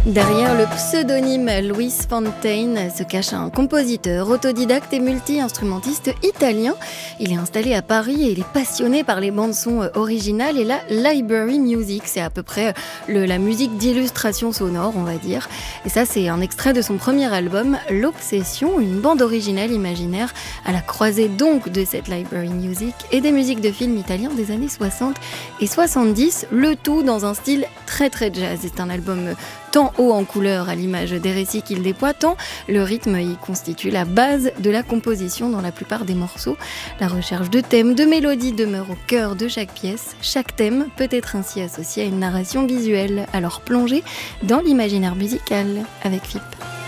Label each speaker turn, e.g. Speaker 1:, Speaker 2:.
Speaker 1: Derrière le pseudonyme Luis Fontaine se cache un compositeur autodidacte et multi-instrumentiste italien. Il est installé à Paris et il est passionné par les bandes-sons originales et la library music. C'est à peu près la musique d'illustration sonore, on va dire. Et ça, c'est un extrait de son premier album, L'Obsession, une bande originale imaginaire à la croisée donc de cette library music et des musiques de films italiens des années 60 et 70, le tout dans un style très très jazz. C'est un album tant haut en couleur à l'image des récits qu'il déploie, tant le rythme y constitue la base de la composition dans la plupart des morceaux. La recherche de thèmes, de mélodies demeure au cœur de chaque pièce. Chaque thème peut être ainsi associé à une narration visuelle. Alors plongez dans l'imaginaire musical avec FIP.